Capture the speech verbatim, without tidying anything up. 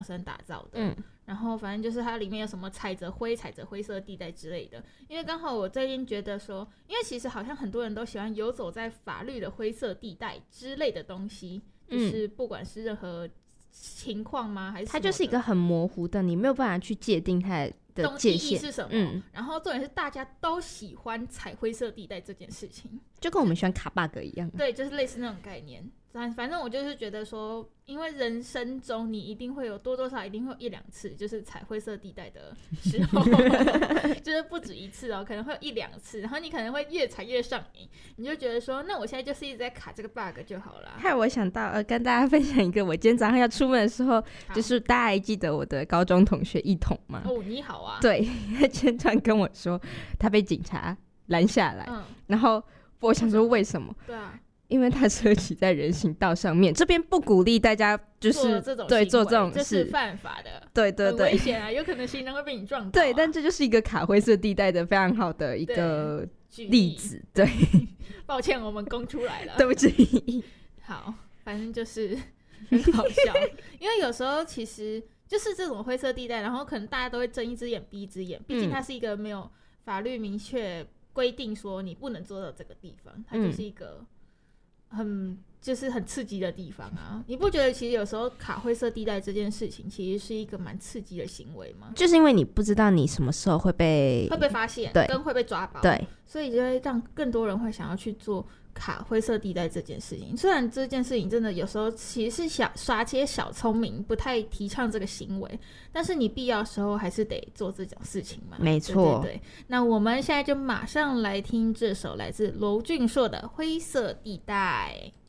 生打造的， 嗯， 然后反正就是它里面有什么踩着灰、踩着灰色地带之类的。因为刚好我最近觉得说，因为其实好像很多人都喜欢游走在法律的灰色地带之类的东西，就是不管是任何情况吗？还是它就是一个很模糊的，你没有办法去界定它的界限是什么、 嗯、 然后重点是大家都喜欢踩灰色地带这件事情， 就跟我们喜欢卡 bug 一样。 对，就是类似那种概念。反正我就是觉得说，因为人生中你一定会有多多少少一定会有一两次就是踩灰色地带的时候就是不止一次哦，可能会有一两次，然后你可能会越踩越上瘾，你就觉得说那我现在就是一直在卡这个 bug 就好了。 害我想到呃，跟大家分享一个，我今天早上要出门的时候，就是大家还记得我的高中同学一彤吗？ 哦，你好啊。 对，他今天突然跟我说他被警察拦下来、嗯、然后我想说为什么？ 对啊， 因为他车骑在人行道上面，这边不鼓励大家就是做这种对做这种事， 这是犯法的， 对对对， 很危险啊，有可能行人会被你撞到、啊。 对，但这就是一个卡灰色地带的非常好的一个例子。对， 抱歉，我们供出来了， 对不起。 好，反正就是很好笑，因为有时候其实就是这种灰色地带，然后可能大家都会睁一只眼闭一只眼，毕竟它是一个没有法律明确规定说你不能做到这个地方，它就是一个很就是很刺激的地方啊！你不觉得其实有时候卡灰色地带这件事情其实是一个蛮刺激的行为吗？ 就是因为你不知道你什么时候会被会被发现， 对， 跟会被抓包， 对， 所以就会让更多人会想要去做卡灰色地带这件事情。虽然这件事情真的有时候其实是小耍些小聪明，不太提倡这个行为，但是你必要的时候还是得做这种事情嘛。 没错， 对对对。那我们现在就马上来听这首来自娄俊硕的《灰色地带》。